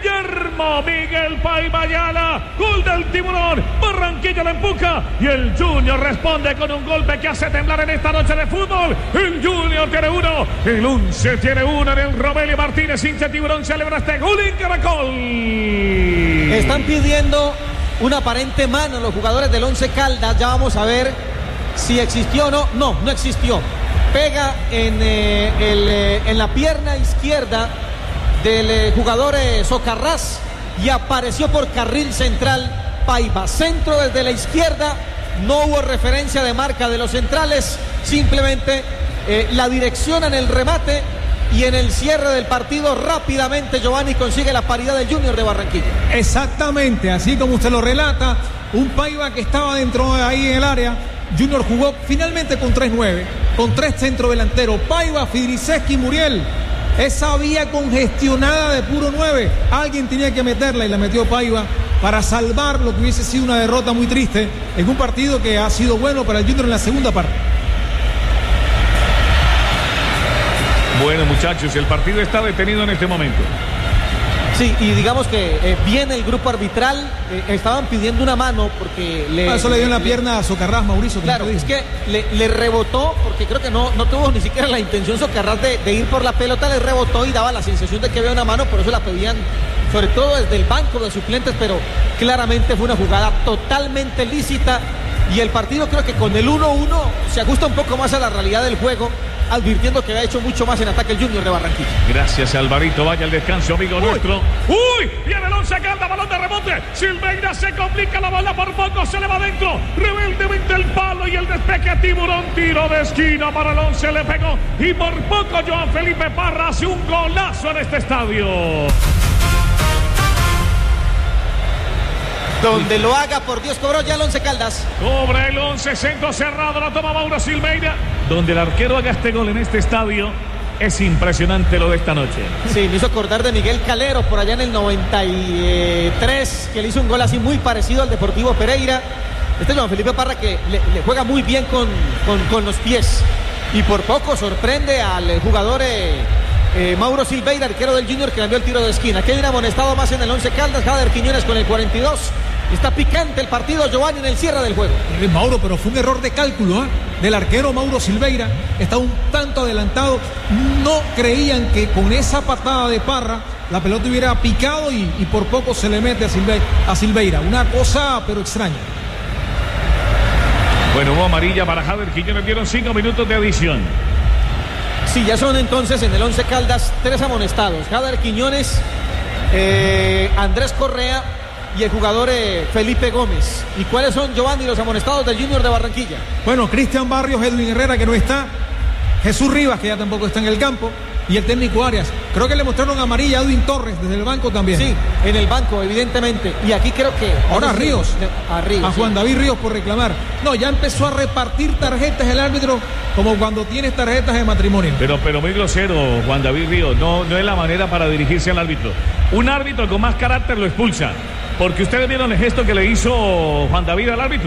Guillermo Miguel Paiva Ayala, gol del Tiburón. Barranquilla la empuja y el Junior responde con un golpe que hace temblar en esta noche de fútbol. El Junior tiene uno, el 11 tiene uno en el Romelio Martínez. Hincha Tiburón celebra este gol en Caracol. Están pidiendo una aparente mano los jugadores del Once Caldas. Ya vamos a ver si existió o no. No existió. Pega en la pierna izquierda del jugador Socarrás y apareció por carril central Paiva. Centro desde la izquierda, no hubo referencia de marca de los centrales, simplemente la dirección en el remate y en el cierre del partido rápidamente Giovanni consigue la paridad del Junior de Barranquilla. Exactamente, así como usted lo relata, un Paiva que estaba dentro de ahí en el área. Junior jugó finalmente con 3-9, con 3 centrodelanteros, Paiva, Fidriseski y Muriel. Esa vía congestionada de puro 9, alguien tenía que meterla y la metió Paiva para salvar lo que hubiese sido una derrota muy triste en un partido que ha sido bueno para el Junior en la segunda parte. Bueno, muchachos, el partido está detenido en este momento. Sí, y digamos que viene el grupo arbitral, estaban pidiendo una mano porque eso le dio en la pierna a Socarrás, Mauricio. Claro, es que le rebotó, porque creo que no tuvo ni siquiera la intención Socarrás de ir por la pelota, le rebotó y daba la sensación de que había una mano, por eso la pedían, sobre todo desde el banco de suplentes, pero claramente fue una jugada totalmente lícita y el partido creo que con el 1-1 se ajusta un poco más a la realidad del juego, advirtiendo que había hecho mucho más en ataque el Junior de Barranquilla. Gracias, Alvarito. Vaya al descanso, amigo nuestro. ¡Uy! Viene el Once Caldas, balón de rebote. Silveira se complica la bola, por poco se le va adentro. Rebeldemente el palo y el despeje a Tiburón. Tiro de esquina para el Once, le pegó. Y por poco Joan Felipe Parra hace un golazo en este estadio. Donde lo haga, por Dios, cobró ya el Once Caldas. Cobra el Once, centro cerrado, la toma Mauro Silveira. Donde el arquero haga este gol en este estadio, es impresionante lo de esta noche. Sí, me hizo acordar de Miguel Calero por allá en el 93, que le hizo un gol así muy parecido al Deportivo Pereira. Este Juan Felipe Parra que le juega muy bien con los pies. Y por poco sorprende al jugador Mauro Silveira, arquero del Junior, que cambió el tiro de esquina. Kevin amonestado más en el Once Caldas, Jader Quiñones con el 42. Está picante el partido, Giovanni, en el cierre del juego. Mauro, pero fue un error de cálculo del arquero Mauro Silveira. Está un tanto adelantado. No creían que con esa patada de Parra la pelota hubiera picado y por poco se le mete a Silveira. Una cosa, pero extraña. Bueno, hubo amarilla para Jader Quiñones. Dieron 5 minutos de adición. Sí, ya son entonces en el Once Caldas 3 amonestados. Jader Quiñones, Andrés Correa y el jugador Felipe Gómez. ¿Y cuáles son, Giovanni, los amonestados del Junior de Barranquilla? Bueno, Cristian Barrios, Edwin Herrera, que no está, Jesús Rivas, que ya tampoco está en el campo, y el técnico Arias. Creo que le mostraron amarilla a Edwin Torres desde el banco también. Sí, en el banco, evidentemente. Y aquí creo que... Ahora Ríos. A Juan sí. David Ríos por reclamar. No, ya empezó a repartir tarjetas el árbitro como cuando tienes tarjetas de matrimonio. Pero muy grosero, Juan David Ríos. No es la manera para dirigirse al árbitro. Un árbitro con más carácter lo expulsa. Porque ustedes vieron el gesto que le hizo Juan David al árbitro.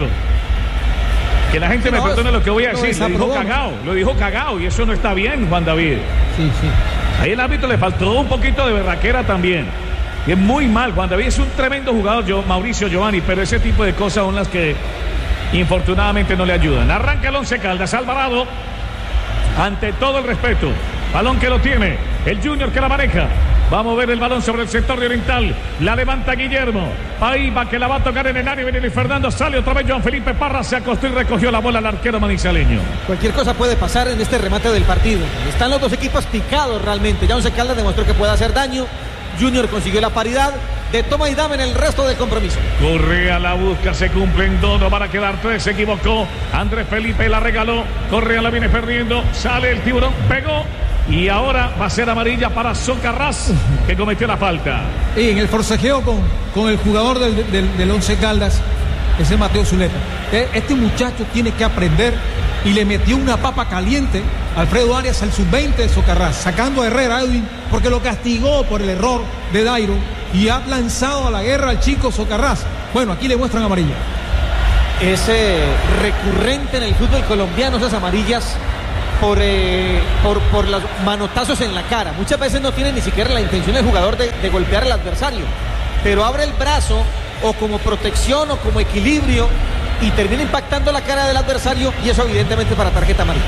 Que la gente me perdone lo que voy a decir. Lo dijo cagao y eso no está bien, Juan David. Sí. Ahí el árbitro le faltó un poquito de berraquera también. Y es muy mal. Juan David es un tremendo jugador, Mauricio Giovanni, pero ese tipo de cosas son las que infortunadamente no le ayudan. Arranca el Once Caldas, Alvarado. Ante todo el respeto. Balón que lo tiene. El Junior que la maneja. Va a mover el balón sobre el sector de Oriental. La levanta Guillermo. Paiva que la va a tocar en el área. Viene Luis Fernando. Sale otra vez Joan Felipe Parra. Se acostó y recogió la bola al arquero manizaleño. Cualquier cosa puede pasar en este remate del partido. Están los dos equipos picados realmente. Ya Once Caldas demostró que puede hacer daño. Junior consiguió la paridad de toma y dame en el resto del compromiso. Correa la busca, se cumplen 2, no van a quedar 3, se equivocó. Andrés Felipe la regaló. Correa la viene perdiendo. Sale el Tiburón, pegó. Y ahora va a ser amarilla para Socarrás, que cometió la falta. Y en el forcejeo con el jugador del Once Caldas, ese Mateo Zuleta. Este muchacho tiene que aprender y le metió una papa caliente a Alfredo Arias al sub-20 de Socarrás, sacando a Herrera, Edwin, porque lo castigó por el error de Dairo y ha lanzado a la guerra al chico Socarrás. Bueno, aquí le muestran amarilla. Es recurrente en el fútbol colombiano esas amarillas por los manotazos en la cara. Muchas veces no tiene ni siquiera la intención el jugador de golpear al adversario, pero abre el brazo o como protección o como equilibrio y termina impactando la cara del adversario, y eso evidentemente para tarjeta amarilla.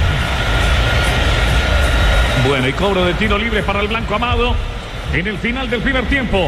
Bueno, y cobro de tiro libre para el blanco Amado en el final del primer tiempo.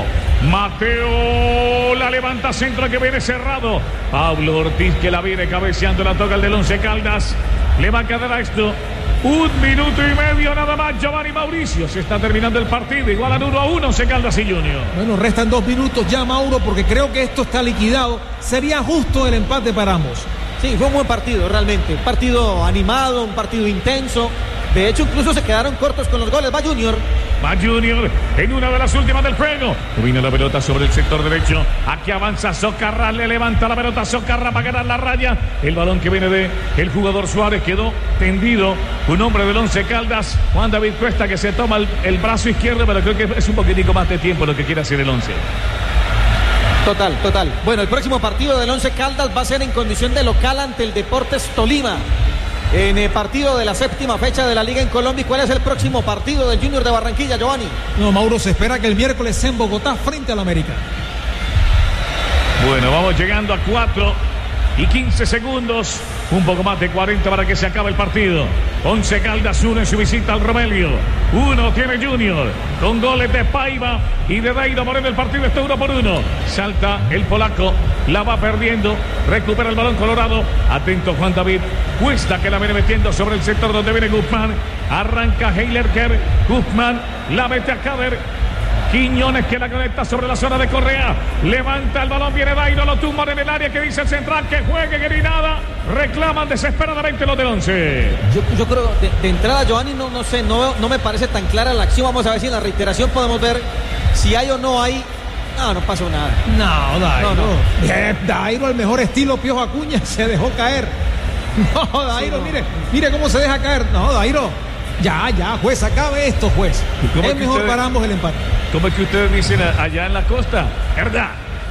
Mateo la levanta, centro que viene cerrado. Pablo Ortiz que la viene cabeceando, la toca el del Once Caldas. Le va a quedar a esto 1 minuto y medio nada más. Giovanni Mauricio, se está terminando el partido, igualan 1-1 Once Caldas y Junior. Bueno, restan 2 minutos ya, Mauro, porque creo que esto está liquidado. Sería justo el empate para ambos. Sí, fue un buen partido realmente, un partido animado, un partido intenso. De hecho, incluso se quedaron cortos con los goles. Va Junior. Va Junior en una de las últimas del juego. Domina la pelota sobre el sector derecho. Aquí avanza Socarrá, le levanta la pelota Socarrá para ganar la raya. El balón que viene de el jugador Suárez quedó tendido. Un hombre del Once Caldas, Juan David Cuesta, que se toma el brazo izquierdo, pero creo que es un poquitico más de tiempo lo que quiere hacer el Once. Total. Bueno, el próximo partido del Once Caldas va a ser en condición de local ante el Deportes Tolima. En el partido de la 7ª fecha de la Liga en Colombia. ¿Cuál es el próximo partido del Junior de Barranquilla, Giovanni? No, Mauro, se espera que el miércoles en Bogotá frente al América. Bueno, vamos llegando a 4 y 15 segundos. Un poco más de 40 para que se acabe el partido. Once Caldas 1 en su visita al Romelio. 1 tiene Junior con goles de Paiva y de Dairo Moreno. El partido está 1-1. Salta el polaco, la va perdiendo, recupera el balón Colorado. Atento Juan David Cuesta, que la viene metiendo sobre el sector donde viene Guzmán. Arranca Heilerker, Guzmán la mete a Caber. Quiñones que la conecta sobre la zona de Correa. Levanta el balón, viene Dairo, lo tumban en el área, que dice el central que juegue, que ni nada. Reclaman desesperadamente los del Once. Yo creo, de entrada, Giovanni, no sé, no me parece tan clara la acción. Vamos a ver si en la reiteración podemos ver si hay o no hay. No pasó nada. No, Dairo. No. Dairo, el mejor estilo Piojo Acuña, se dejó caer. No, Dairo, sí, mire cómo se deja caer. No, Dairo. Ya, juez, acabe esto, juez. Es mejor para ambos el empate. ¿Cómo es que ustedes dicen allá en la costa? ¿Verdad?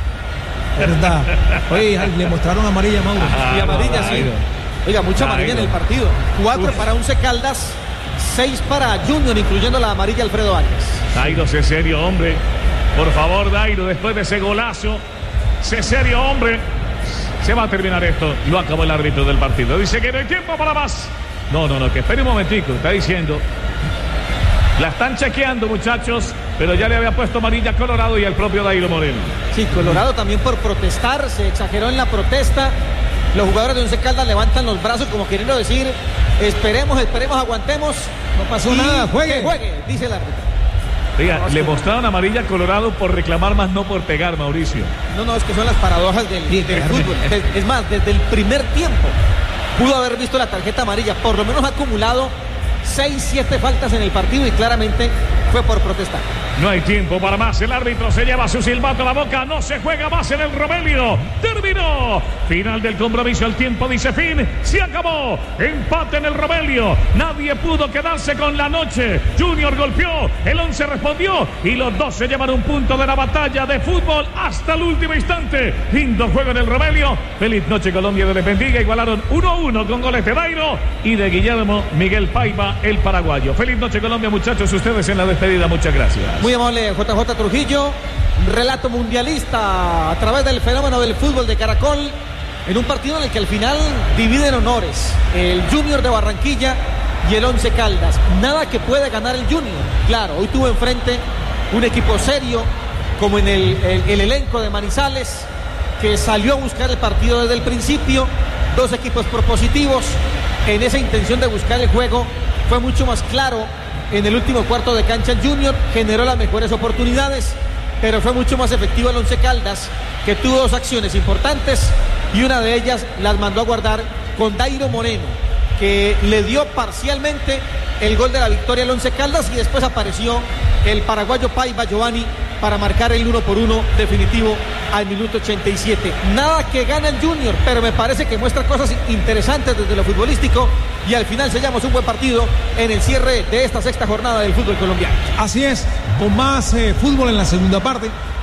Oye, le mostraron amarilla a Mauro. Y amarilla, sí. Oiga, mucha amarilla en el partido. 4 para Once Caldas, 6 para Junior, incluyendo la amarilla Alfredo Arias. Dairo, sé serio, hombre. Por favor, Dairo, después de ese golazo, sé serio, hombre. Se va a terminar esto. Lo acabó el árbitro del partido. Dice que no hay tiempo para más. No, que espere un momentico, está diciendo. La están chequeando, muchachos, pero ya le había puesto amarilla a Colorado y al propio Dairo Moreno. Sí, Colorado también por protestar, se exageró en la protesta. Los jugadores de Once Caldas levantan los brazos como queriendo decir, esperemos, aguantemos. No pasó nada, juegue, dice el árbitro. Oiga, le mostraron amarilla a Colorado por reclamar más, no por pegar, Mauricio. No, es que son las paradojas del fútbol. Es más, desde el primer tiempo pudo haber visto la tarjeta amarilla. Por lo menos ha acumulado 6-7 faltas en el partido y claramente fue por protestar. No hay tiempo para más. El árbitro se lleva su silbato a la boca. No se juega más en el Romelio. Terminó. Final del compromiso. El tiempo dice fin. Se acabó. Empate en el Romelio. Nadie pudo quedarse con la noche. Junior golpeó. El Once respondió. Y los dos se llevan un punto de la batalla de fútbol hasta el último instante. Lindo juego en el Romelio. Feliz noche, Colombia, de les bendiga. Igualaron 1-1 con goles de Dairo y de Guillermo Miguel Paiva, el paraguayo. Feliz noche, Colombia, muchachos. Ustedes en la despedida. Muchas gracias. Muy amable, JJ Trujillo. Relato mundialista a través del fenómeno del fútbol de Caracol, en un partido en el que al final dividen honores el Junior de Barranquilla y el Once Caldas. Nada que puede ganar el Junior. Claro, hoy tuvo enfrente un equipo serio, como en el elenco de Manizales, que salió a buscar el partido desde el principio. Dos equipos propositivos. En esa intención de buscar el juego fue mucho más claro. En el último cuarto de cancha el Junior generó las mejores oportunidades, pero fue mucho más efectivo el Once Caldas, que tuvo 2 acciones importantes y una de ellas las mandó a guardar con Dairo Moreno, que le dio parcialmente el gol de la victoria al Once Caldas, y después apareció el paraguayo Paiva, Giovanni, para marcar el 1-1 definitivo al minuto 87. Nada que gana el Junior, pero me parece que muestra cosas interesantes desde lo futbolístico, y al final sellamos un buen partido en el cierre de esta 6ª jornada del fútbol colombiano. Así es, con más fútbol en la segunda parte.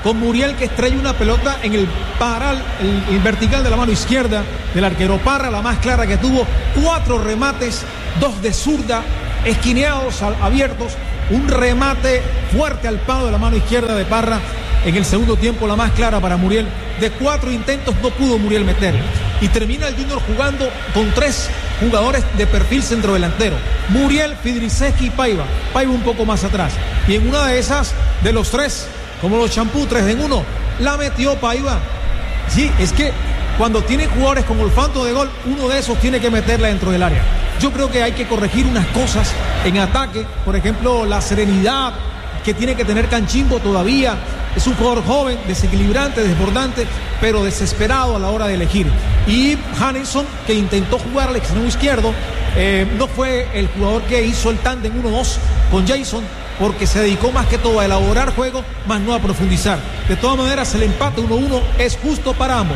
con Muriel, que estrella una pelota en el paral, el vertical de la mano izquierda del arquero Parra, la más clara que tuvo, 4 remates, 2 de zurda, esquineados, abiertos, un remate fuerte al palo de la mano izquierda de Parra. En el segundo tiempo, la más clara para Muriel. De 4 intentos no pudo Muriel meter. Y termina el Junior jugando con 3 jugadores de perfil centrodelantero: Muriel, Fidrisevski y Paiva. Paiva un poco más atrás. Y en una de esas, de los 3, como los champú, 3 en 1, la metió Paiva. Sí, es que cuando tiene jugadores con olfato de gol, uno de esos tiene que meterla dentro del área. Yo creo que hay que corregir unas cosas en ataque. Por ejemplo, la serenidad que tiene que tener Canchimbo todavía. Es un jugador joven, desequilibrante, desbordante, pero desesperado a la hora de elegir. Y Hannesson, que intentó jugar al extremo izquierdo, no fue el jugador que hizo el tándem 1-2 con Jason, porque se dedicó más que todo a elaborar juego, más no a profundizar. De todas maneras, el empate 1-1 es justo para ambos.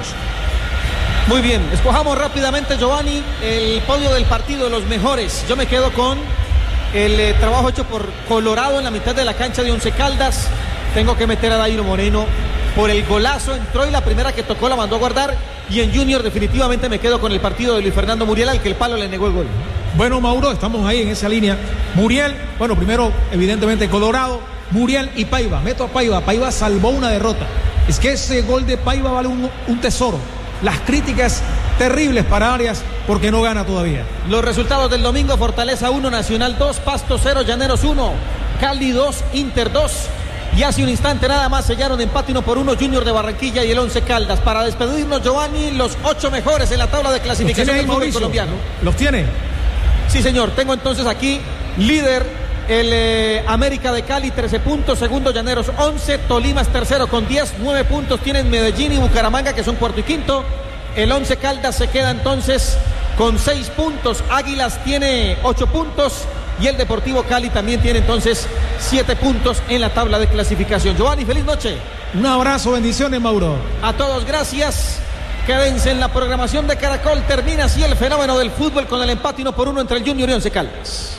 Muy bien, escojamos rápidamente, Giovanni, el podio del partido de los mejores. Yo me quedo con el trabajo hecho por Colorado en la mitad de la cancha de Once Caldas. Tengo que meter a Dairo Moreno por el golazo, entró y la primera que tocó la mandó a guardar. Y en Junior definitivamente me quedo con el partido de Luis Fernando Muriel, al que el palo le negó el gol. Bueno, Mauro, estamos ahí en esa línea. Muriel, bueno, primero evidentemente Colorado, Muriel y Paiva. Meto a Paiva. Paiva salvó una derrota. Es que ese gol de Paiva vale un tesoro. Las críticas terribles para Arias porque no gana todavía. Los resultados del domingo: Fortaleza 1, Nacional 2, Pasto 0, Llaneros 1, Cali 2, Inter 2. Y hace un instante nada más sellaron empate 1-1 Junior de Barranquilla y el Once Caldas. Para despedirnos, Giovanni, los 8 mejores en la tabla de clasificación del fútbol colombiano. ¿Los tiene? Sí, señor. Tengo entonces aquí líder el América de Cali, 13 puntos. Segundo, Llaneros 11. Tolima es tercero con 10. 9 puntos tienen Medellín y Bucaramanga, que son cuarto y quinto. El Once Caldas se queda entonces con 6 puntos. Águilas tiene 8 puntos. Y el Deportivo Cali también tiene entonces 7 puntos en la tabla de clasificación. Giovanni, feliz noche. Un abrazo, bendiciones, Mauro. A todos, gracias. Quédense en la programación de Caracol. Termina así el fenómeno del fútbol con el empate 1-1 entre el Junior y Once Caldas.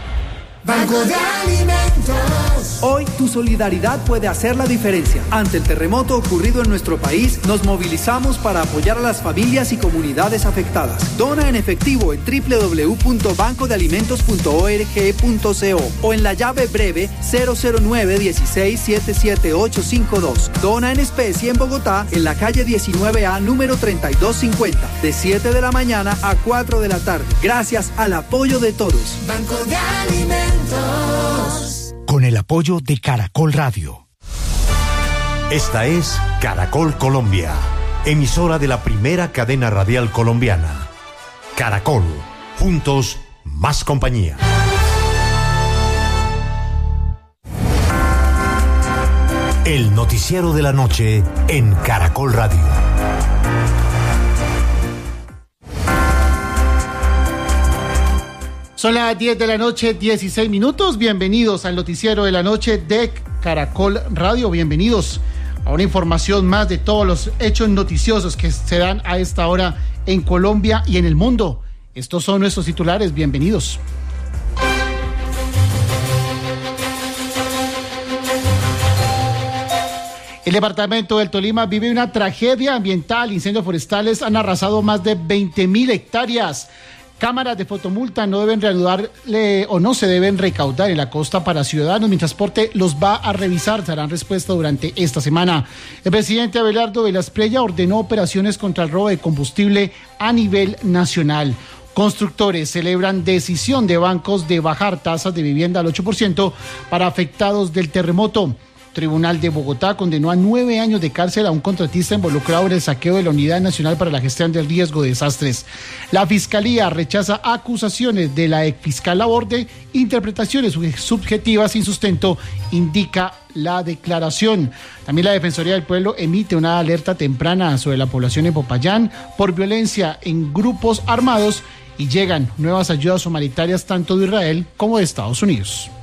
Banco de Alimentos. Hoy tu solidaridad puede hacer la diferencia. Ante el terremoto ocurrido en nuestro país, nos movilizamos para apoyar a las familias y comunidades afectadas. Dona en efectivo en www.bancodealimentos.org.co o en la llave breve 009-16-77852. Dona en especie en Bogotá, en la calle 19A, número 3250, de 7 de la mañana a 4 de la tarde. Gracias al apoyo de todos. Banco de Alimentos. Con el apoyo de Caracol Radio. Esta es Caracol Colombia, emisora de la primera cadena radial colombiana. Caracol, juntos más compañía. El noticiero de la noche en Caracol Radio. Son las 10 de la noche, 16 minutos. Bienvenidos al noticiero de la noche de Caracol Radio. Bienvenidos a una información más de todos los hechos noticiosos que se dan a esta hora en Colombia y en el mundo. Estos son nuestros titulares. Bienvenidos. El departamento del Tolima vive una tragedia ambiental. Incendios forestales han arrasado más de 20.000 hectáreas. Cámaras de fotomulta no deben reanudarle o no se deben recaudar en la costa para ciudadanos. Mi transporte los va a revisar, darán respuesta durante esta semana. El presidente Abelardo Velasprella ordenó operaciones contra el robo de combustible a nivel nacional. Constructores celebran decisión de bancos de bajar tasas de vivienda al 8% para afectados del terremoto. Tribunal de Bogotá condenó a 9 años de cárcel a un contratista involucrado en el saqueo de la Unidad Nacional para la Gestión del Riesgo de Desastres. La Fiscalía rechaza acusaciones de la exfiscal Laborde, interpretaciones subjetivas sin sustento, indica la declaración. También la Defensoría del Pueblo emite una alerta temprana sobre la población en Popayán por violencia en grupos armados y llegan nuevas ayudas humanitarias tanto de Israel como de Estados Unidos.